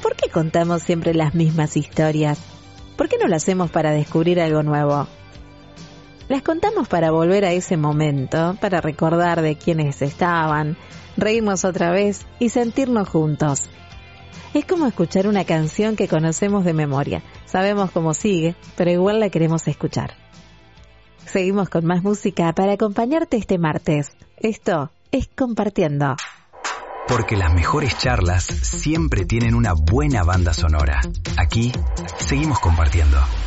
¿por qué contamos siempre las mismas historias? ¿Por qué no lo hacemos para descubrir algo nuevo? Las contamos para volver a ese momento, para recordar de quiénes estaban, reírnos otra vez y sentirnos juntos. Es como escuchar una canción que conocemos de memoria. Sabemos cómo sigue, pero igual la queremos escuchar. Seguimos con más música para acompañarte este martes. Esto es Compartiendo. Porque las mejores charlas siempre tienen una buena banda sonora. Aquí seguimos compartiendo.